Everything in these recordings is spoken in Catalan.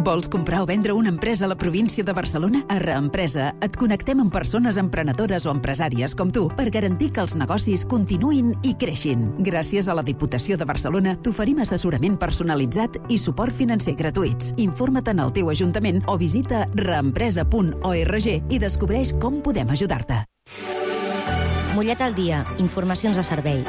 Vols comprar o vendre una empresa a la província de Barcelona? A Reempresa et connectem amb persones emprenedores o empresàries com tu per garantir que els negocis continuïn i creixin. Gràcies a la Diputació de Barcelona t'oferim assessorament personalitzat i suport financer gratuïts. Informa't en el teu ajuntament o visita reempresa.org i descobreix com podem ajudar-te. Mollet al dia. Informacions de servei.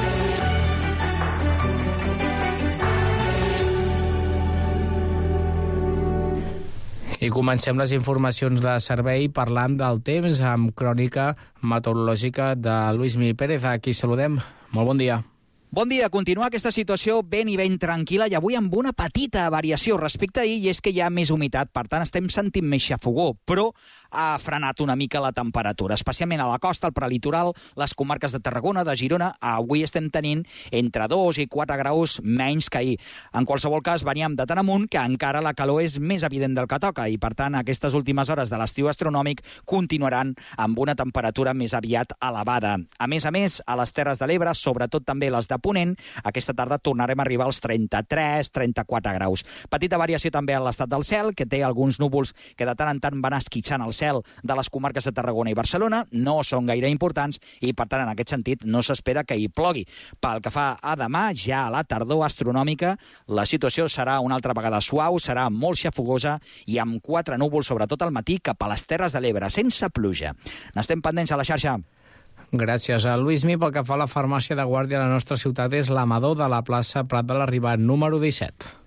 I comencem les informacions de servei parlant del temps amb crònica meteorològica de Lluís Pérez. Aquí saludem. Molt bon dia. Bon dia. Continua aquesta situació ben i ben tranquil·la i avui amb una petita variació respecte a ahir, i és que hi ha més humitat, per tant estem sentint més xafogó, però ha frenat una mica la temperatura, especialment a la costa, al prelitoral, les comarques de Tarragona, de Girona. Avui estem tenint entre 2 i 4 graus menys que ahir. En qualsevol cas, veníem de tan amunt que encara la calor és més evident del que toca i, per tant, aquestes últimes hores de l'estiu astronòmic continuaran amb una temperatura més aviat elevada. A més, a les Terres de l'Ebre, sobretot també les de Ponent, aquesta tarda tornarem a arribar als 33-34 graus. Petita variació també en l'estat del cel, que té alguns núvols que de tant en tant van esquitxant el cel de les comarques de Tarragona i Barcelona. No són gaire importants i, per tant, en aquest sentit, no s'espera que hi plogui. Pel que fa a demà, ja a la tardor astronòmica, la situació serà una altra vegada suau, serà molt xafogosa i amb 4 núvols, sobretot al matí, cap a les Terres de l'Ebre, sense pluja. N'estem pendents a la xarxa. Gràcies a Lluís. Pel que fa a la farmàcia de guàrdia, la nostra ciutat és l'Amador de la plaça Prat de la Riba, número 17.